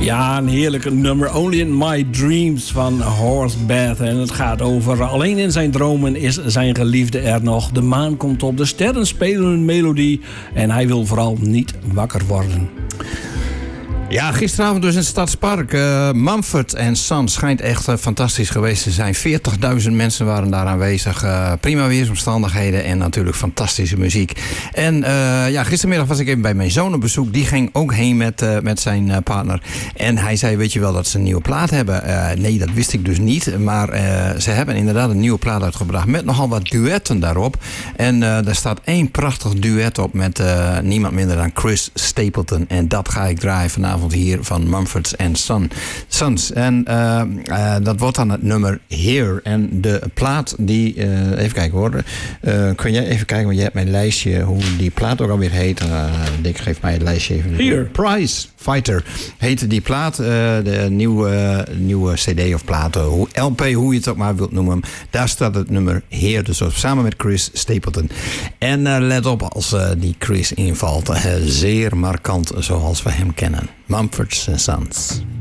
Ja, een heerlijk nummer. Only in My Dreams van Horsebath. En het gaat over alleen in zijn dromen is zijn geliefde er nog. De maan komt op, de sterren spelen een melodie. En hij wil vooral niet wakker worden. Ja, gisteravond dus in het Stadspark. Mumford & Sons schijnt echt fantastisch geweest te zijn. 40.000 mensen waren daar aanwezig. Prima weersomstandigheden en natuurlijk fantastische muziek. En ja, gistermiddag was ik even bij mijn zoon op bezoek. Die ging ook heen met zijn partner. En hij zei, weet je wel dat ze een nieuwe plaat hebben? Nee, dat wist ik dus niet. Maar ze hebben inderdaad een nieuwe plaat uitgebracht met nogal wat duetten daarop. En daar staat één prachtig duet op met niemand minder dan Chris Stapleton. En dat ga ik draaien vanavond hier van Mumford & Sons. En dat wordt dan het nummer Here. En de plaat die... even kijken hoor. Kun jij even kijken, want jij hebt mijn lijstje... hoe die plaat ook alweer heet. Dick, geef mij het lijstje even. Here. Prize Fighter heette die plaat. De nieuwe cd of plaat. LP, hoe je het ook maar wilt noemen. Daar staat het nummer Here. Dus samen met Chris Stapleton. En let op als die Chris invalt. Zeer markant zoals we hem kennen. Mumford & Sons.